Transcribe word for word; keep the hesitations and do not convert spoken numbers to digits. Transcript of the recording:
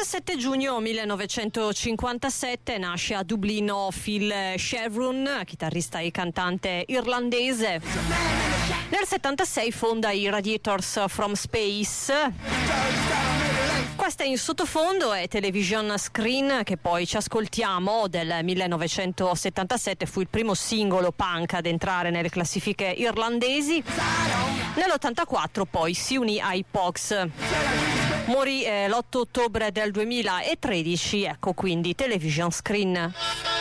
diciassette giugno millenovecentocinquantasette nasce a Dublino Phil Chevron, chitarrista e cantante irlandese. Nel settantasei fonda i Radiators from Space. Questa in sottofondo è Television Screen, che poi ci ascoltiamo, del millenovecentosettantasette, fu il primo singolo punk ad entrare nelle classifiche irlandesi. Nell'ottantaquattro poi si unì ai Pogues. Morì eh, l'otto ottobre del duemilatredici, ecco quindi Television Screen.